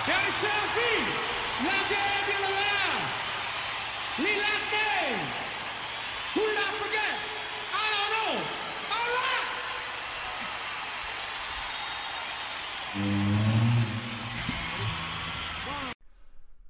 E a selfie, la gente lo verá. Lila Day, who did I forget? I don't know. All right.